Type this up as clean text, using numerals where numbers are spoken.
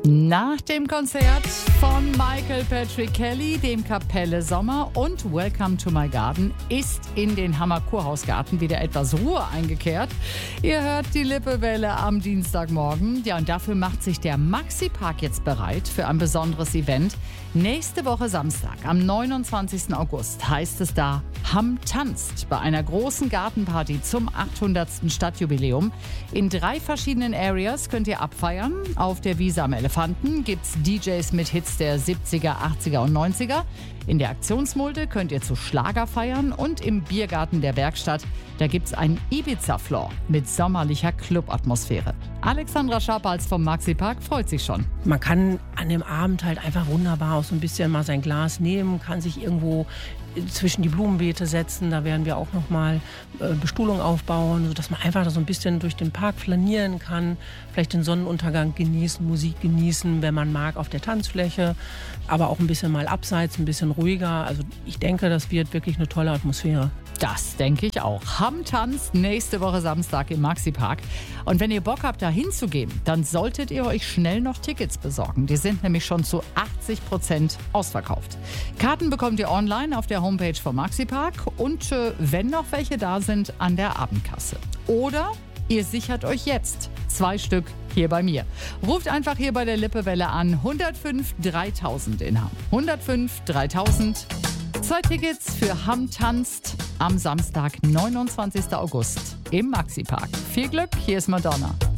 Nach dem Konzert von Michael Patrick Kelly, dem Kapelle Sommer und Welcome to My Garden ist in den Hammer Kurhausgarten wieder etwas Ruhe eingekehrt. Ihr hört die Lippewelle am Dienstagmorgen. Ja, und dafür macht sich der Maxi-Park jetzt bereit für ein besonderes Event. Nächste Woche Samstag, am 29. August, heißt es da Hamm tanzt bei einer großen Gartenparty zum 800. Stadtjubiläum. In 3 verschiedenen Areas könnt ihr abfeiern. Auf der Wiese am Elefanten gibt's DJs mit Hits der 70er, 80er und 90er. In der Aktionsmulde könnt ihr zu Schlager feiern und im Biergarten der Werkstatt, da gibt's einen Ibiza-Floor mit sommerlicher Clubatmosphäre. Alexandra Scharpals vom Maxi-Park freut sich schon. Man kann an dem Abend halt einfach wunderbar auch so ein bisschen mal sein Glas nehmen, kann sich irgendwo zwischen die Blumenbeete setzen. Da werden wir auch nochmal Bestuhlung aufbauen, sodass man einfach so ein bisschen durch den Park flanieren kann. Vielleicht den Sonnenuntergang genießen, Musik genießen, wenn man mag, auf der Tanzfläche. Aber auch ein bisschen mal abseits, ein bisschen ruhiger. Also ich denke, das wird wirklich eine tolle Atmosphäre. Das denke ich auch. Hamm tanzt nächste Woche Samstag im Maxi-Park. Und wenn ihr Bock habt, da hinzugehen, dann solltet ihr euch schnell noch Tickets besorgen. Die sind nämlich schon zu 80% ausverkauft. Karten bekommt ihr online auf der Homepage vom Maxi-Park und wenn noch welche da sind, an der Abendkasse. Oder ihr sichert euch jetzt 2 Stück hier bei mir. Ruft einfach hier bei der Lippewelle an 105 3000 in Hamm. 105 3000. 2 Tickets für Hamm tanzt am Samstag, 29. August im Maxi-Park. Viel Glück, hier ist Madonna.